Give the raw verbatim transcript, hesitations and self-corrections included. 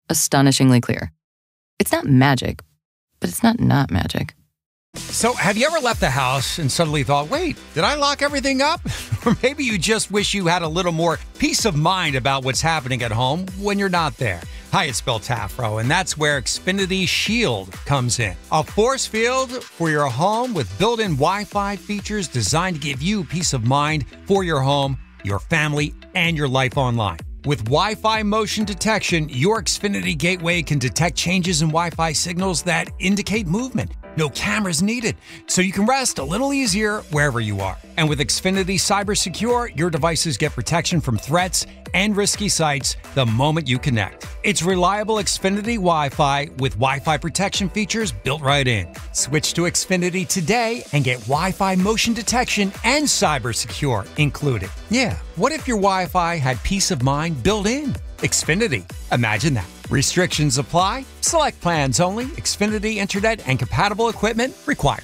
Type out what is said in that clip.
astonishingly clear. It's not magic, but it's not not magic. So, have you ever left the house and suddenly thought, wait, did I lock everything up? Or maybe you just wish you had a little more peace of mind about what's happening at home when you're not there. Hi, it's Bill Tafro, and that's where Xfinity Shield comes in. A force field for your home with built-in Wi-Fi features designed to give you peace of mind for your home, your family, and your life online. With Wi-Fi motion detection, your Xfinity gateway can detect changes in Wi-Fi signals that indicate movement. No cameras needed, so you can rest a little easier wherever you are. And with Xfinity Cyber Secure, your devices get protection from threats and risky sites the moment you connect. It's reliable Xfinity Wi-Fi with Wi-Fi protection features built right in. Switch to Xfinity today and get Wi-Fi motion detection and Cyber Secure included. Yeah, what if your Wi-Fi had peace of mind built in? Xfinity. Imagine that. Restrictions apply. Select plans only. Xfinity Internet and compatible equipment required.